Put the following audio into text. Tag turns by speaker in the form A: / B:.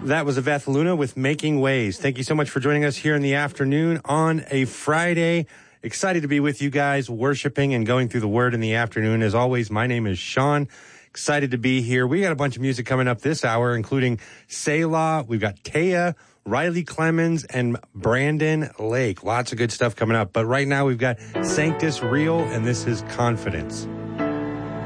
A: That was Yvette Luna with Making Ways. Thank you so much for joining us here in the afternoon on a Friday. Excited to be with you guys, worshiping and going through the Word in the afternoon. As always, my name is Sean. Excited to be here. We got a bunch of music coming up this hour, including Selah. We've got Taya, Riley Clemens, and Brandon Lake. Lots of good stuff coming up. But right now we've got Sanctus Real, and this is Confidence.